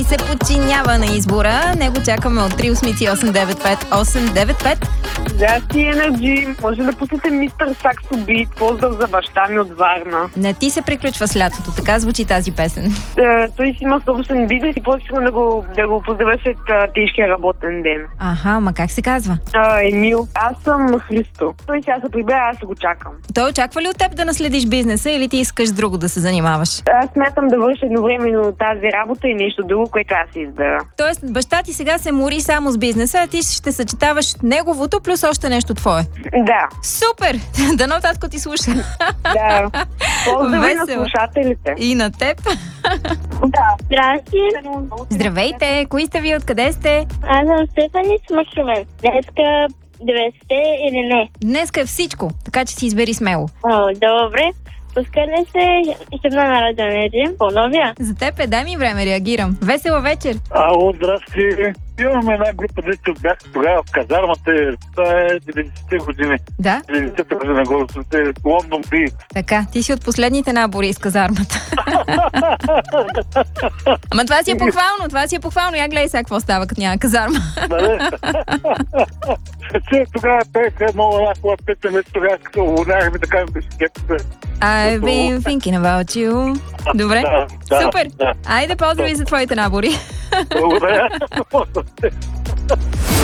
И се подчинява на избора. Него чакаме от 388-895. Здрасти, Energy. Може да пуснете мистер Саксо Бит. Поздрав за баща ми от Варна. Не ти се приключва с лятото, така звучи тази песен. Той си има собствен бизнес и после искам да го поздравя след тежкия работен ден. Аха, ма как се казва? Емил. Аз съм Христо. Той сега се прибира, аз го чакам. Той очаква ли от теб да наследиш бизнеса или ти искаш друго да се занимаваш? Аз смятам да върша едновременно тази работа и нещо друго, което аз избера. Тоест, баща ти сега се мори само с бизнеса, а ти ще съчетаваш неговото плюс още нещо твое. Да. Супер! Дано татко ти слуша. Да. Поздрави на Весело. слушателите. И на теб. Да. Здрасти, Здравейте! Кои сте ви? Откъде сте? аз съм Стефани Смашовен. Днеска 90-те или не? Днеска е всичко, така че си избери смело. Добре. Пускане се химна на Радио Енергия. По-новия. За теб е, дай ми време, реагирам. Весела вечер! Ало, здрасти. Имаме една група, дето бях тогава в казармата. Това е 90-те години. Да? 90-те години, голосите Лондон Би. Така, ти си от последните набори из казармата. Ама това си е похвално, Я гледай сега какво става, като няма казарма. Тогава пееха много една хубава песен, тогава като уволнявахме така ми беше кепите. I've been thinking about you. Добре? Да, Супер! да. Айде, поздрави за твоите набори. Благодаря.